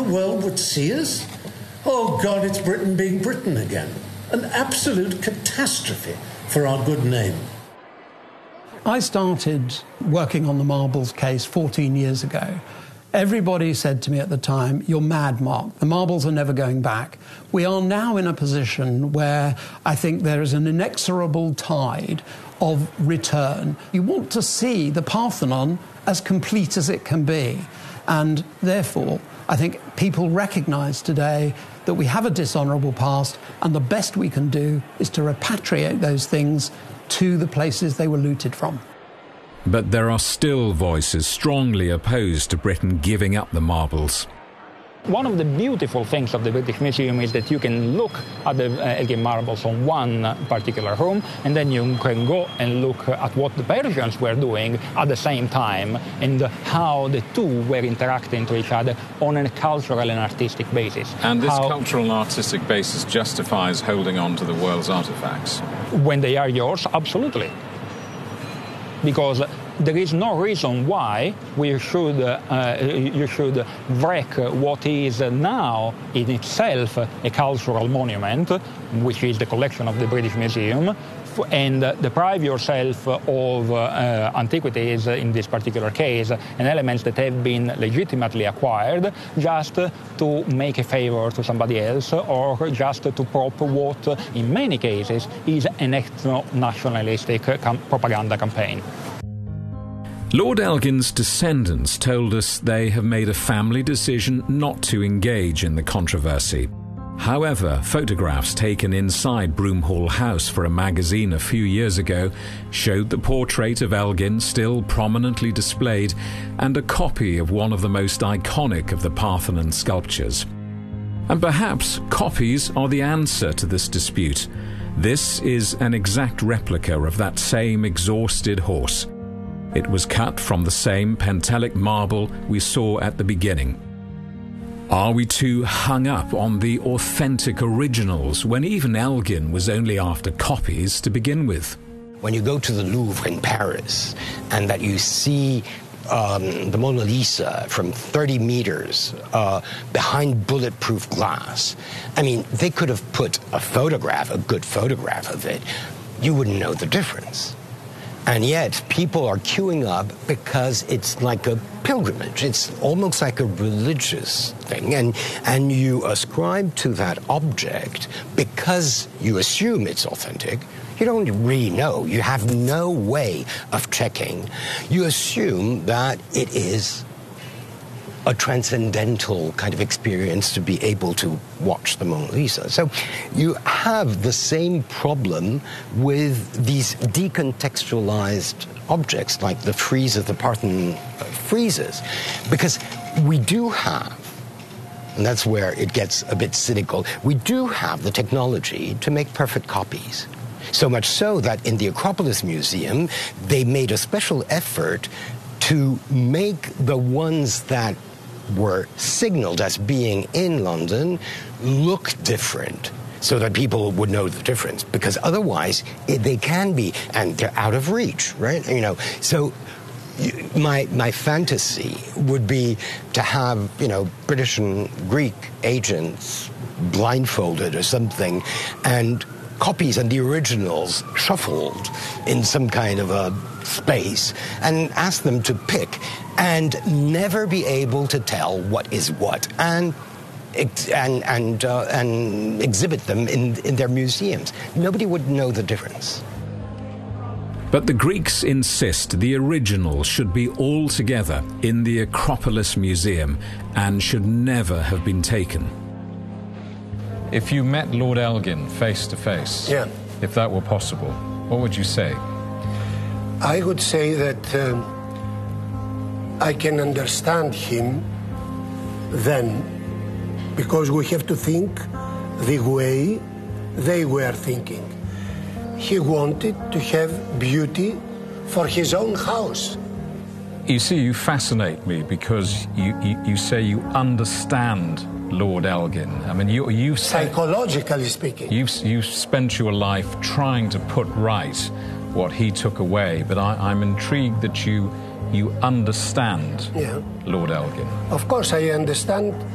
world would see us? Oh, God, it's Britain being Britain again. An absolute catastrophe for our good name. I started working on the marbles case 14 years ago. Everybody said to me at the time, "You're mad, Mark. The marbles are never going back." We are now in a position where I think there is an inexorable tide of return. You want to see the Parthenon as complete as it can be. And therefore, I think people recognise today that we have a dishonourable past, and the best we can do is to repatriate those things to the places they were looted from. But there are still voices strongly opposed to Britain giving up the marbles. One of the beautiful things of the British Museum is that you can look at the Elgin marbles on one particular room, and then you can go and look at what the Persians were doing at the same time and how the two were interacting to each other on a cultural and artistic basis. And this cultural and artistic basis justifies holding on to the world's artifacts? When they are yours, absolutely. Because there is no reason why you should wreck what is now in itself a cultural monument, which is the collection of the British Museum, and deprive yourself of antiquities, in this particular case, and elements that have been legitimately acquired, just to make a favor to somebody else, or just to prop what, in many cases, is an ethno-nationalistic propaganda campaign. Lord Elgin's descendants told us they have made a family decision not to engage in the controversy. However, photographs taken inside Broomhall House for a magazine a few years ago showed the portrait of Elgin still prominently displayed and a copy of one of the most iconic of the Parthenon sculptures. And perhaps copies are the answer to this dispute. This is an exact replica of that same exhausted horse. It was cut from the same Pentelic marble we saw at the beginning. Are we too hung up on the authentic originals when even Elgin was only after copies to begin with? When you go to the Louvre in Paris and that you see the Mona Lisa from 30 meters behind bulletproof glass, I mean, they could have put a photograph, a good photograph of it. You wouldn't know the difference. And yet, people are queuing up because it's like a pilgrimage. It's almost like a religious thing. And you ascribe to that object because you assume it's authentic. You don't really know. You have no way of checking. You assume that it is a transcendental kind of experience to be able to watch the Mona Lisa. So you have the same problem with these decontextualized objects like the frieze of the Parthenon friezes, because we do have, and that's where it gets a bit cynical, we do have the technology to make perfect copies. So much so that in the Acropolis Museum, they made a special effort to make the ones that were signaled as being in London look different so that people would know the difference, because otherwise they can be, and they're out of reach, right? You know, so my fantasy would be to have, you know, British and Greek agents blindfolded or something, and copies and the originals shuffled in some kind of a space, and ask them to pick, and never be able to tell what is what, and exhibit them in their museums. Nobody would know the difference. But the Greeks insist the original should be all together in the Acropolis Museum and should never have been taken. If you met Lord Elgin face to face, if that were possible, what would you say? I would say that I can understand him then, because we have to think the way they were thinking. He wanted to have beauty for his own house. You see, you fascinate me because you say you understand Lord Elgin. I mean, you psychologically speaking, you've spent your life trying to put right what he took away, but I'm intrigued that you understand Lord Elgin. Of course I understand